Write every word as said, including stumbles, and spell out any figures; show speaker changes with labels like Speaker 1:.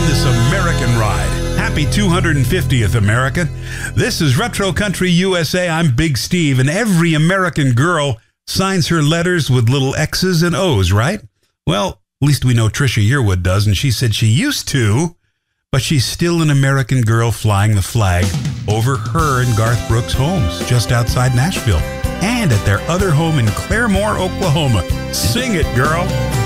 Speaker 1: this American ride. Happy two hundred fiftieth, America. This is Retro Country U S A. I'm Big Steve, and every American girl signs her letters with little X's and O's, right? Well, at least we know Trisha Yearwood does, and she said she used to, but she's still an American girl flying the flag over her and Garth Brooks' homes just outside Nashville and at their other home in Claremore, Oklahoma. Sing it, girl.